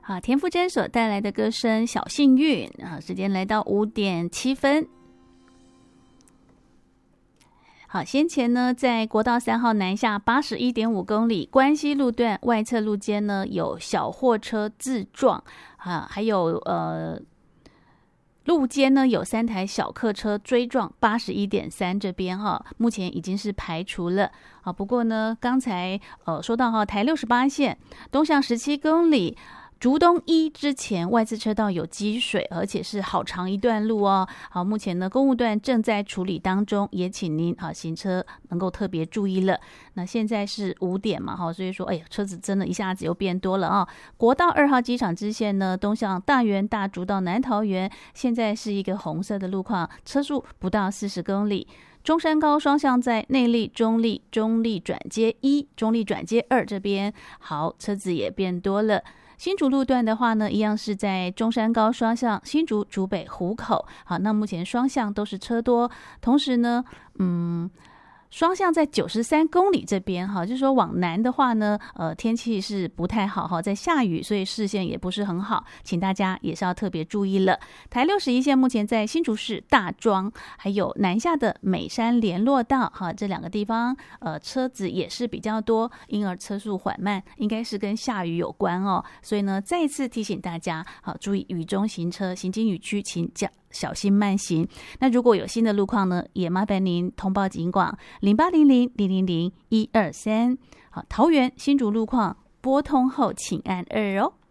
好，田馥甄所带来的歌声《小幸运》啊，时间来到5点7分。好，先前呢，在国道3号南下81.5公里关西路段外侧路肩呢，有小货车自撞啊，还有路肩呢有3台小客车追撞81.3这边哈，目前已经是排除了啊。不过呢，刚才说到哈，台68线东向17公里。竹东1之前外侧车道有积水，而且是好长一段路哦。好，目前呢公务段正在处理当中，也请您行车能够特别注意了。那现在是5点嘛，所以说车子真的一下子又变多了啊。国道2号机场支线呢，东向大园大竹到南桃园，现在是一个红色的路况，车速不到40公里。中山高双向在内坜、中坜转接1、中坜转接2这边，好，车子也变多了。新竹路段的话呢，一样是在中山高双向新竹竹北湖口，好，那目前双向都是车多，同时呢，双向在93公里这边哈，就是说往南的话呢，天气是不太好哈，在下雨，所以视线也不是很好，请大家也是要特别注意了。台61线目前在新竹市大庄，还有南下的美山联络道哈，这2个地方车子也是比较多，因而车速缓慢，应该是跟下雨有关哦。所以呢，再一次提醒大家，好，注意雨中行车，行经雨区请小心慢行。那如果有新的路况呢，也麻烦您通报警广0800-000-123。好，桃园新竹路况拨通后请按2哦。